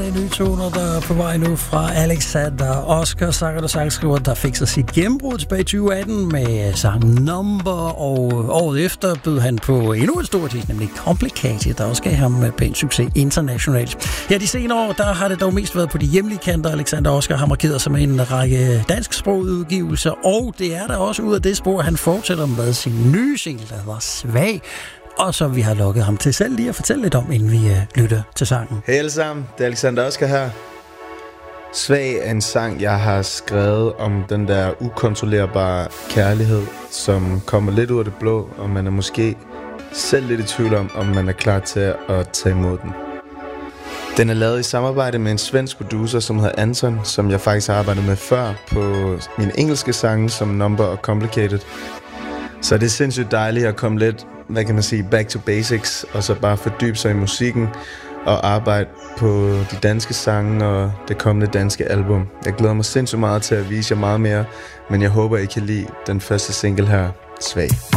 nye toner, der er på vej nu fra Alexander Oscar, sanger og sangskriver, der fik sig sit gennembrud tilbage i 2018 med sangen Number, og året efter bød han på endnu et stort hit, nemlig Complicated, der også gav ham pæn succes internationalt. Ja, de senere år, der har det dog mest været på de hjemlige kanter. Alexander Oscar har markeret sig med en række dansksprogede udgivelser, og det er der også ud af det spor, han fortsætter med sin nye single, der hedder Svag, og så vi har lukket ham til selv lige at fortælle lidt om, inden vi lytter til sangen. Hej alle sammen, det er Alexander Oscar her. Svag er en sang, jeg har skrevet om den der ukontrollerbare kærlighed, som kommer lidt ud af det blå, og man er måske selv lidt i tvivl om man er klar til at tage imod den. Den er lavet i samarbejde med en svensk producer, som hedder Anton, som jeg faktisk har arbejdet med før på mine engelske sange, som Number og Complicated. Så det er sindssygt dejligt at komme lidt, hvad kan man sige, back to basics, og så bare fordybe sig i musikken og arbejde på de danske sange og det kommende danske album. Jeg glæder mig sindssygt meget til at vise jer meget mere, men jeg håber, I kan lide den første single her, Svag.